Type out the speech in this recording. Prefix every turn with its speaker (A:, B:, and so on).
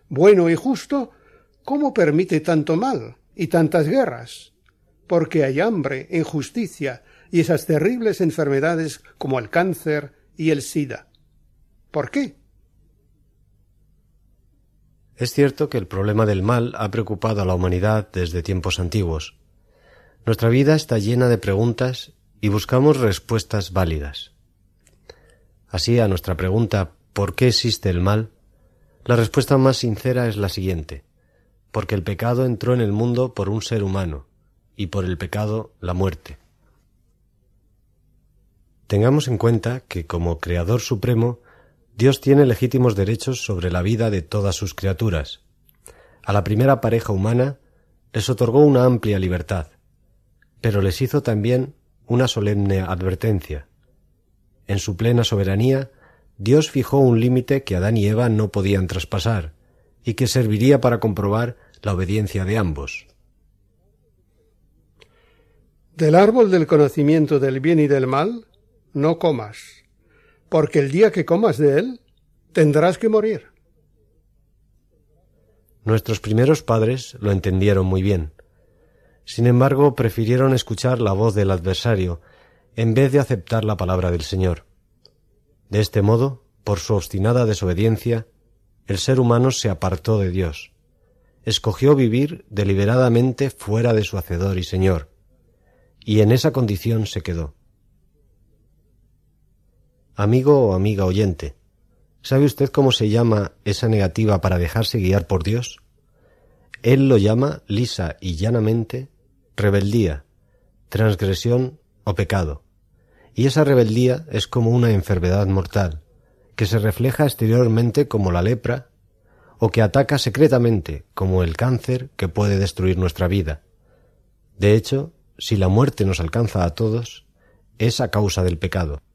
A: bueno y justo, ¿cómo permite tanto mal y tantas guerras? Porque hay hambre, injusticia y esas terribles enfermedades como el cáncer y el SIDA. ¿Por qué?
B: Es cierto que el problema del mal ha preocupado a la humanidad desde tiempos antiguos. Nuestra vida está llena de preguntas y buscamos respuestas válidas. Así, a nuestra pregunta ¿por qué existe el mal?, la respuesta más sincera es la siguiente: porque el pecado entró en el mundo por un ser humano, y por el pecado la muerte. Tengamos en cuenta que, como Creador Supremo, Dios tiene legítimos derechos sobre la vida de todas sus criaturas. A la primera pareja humana les otorgó una amplia libertad, pero les hizo también una solemne advertencia. En su plena soberanía, Dios fijó un límite que Adán y Eva no podían traspasar, y que serviría para comprobar la obediencia de ambos.
A: Del árbol del conocimiento del bien y del mal no comas, porque el día que comas de él tendrás que morir.
B: Nuestros primeros padres lo entendieron muy bien. Sin embargo, prefirieron escuchar la voz del adversario en vez de aceptar la palabra del Señor. De este modo, por su obstinada desobediencia, el ser humano se apartó de Dios. Escogió vivir deliberadamente fuera de su Hacedor y Señor, y en esa condición se quedó. Amigo o amiga oyente, ¿sabe usted cómo se llama esa negativa para dejarse guiar por Dios? Él lo llama lisa y llanamente rebeldía, transgresión o pecado. Y esa rebeldía es como una enfermedad mortal, que se refleja exteriormente como la lepra, o que ataca secretamente como el cáncer que puede destruir nuestra vida. De hecho, si la muerte nos alcanza a todos, es a causa del pecado.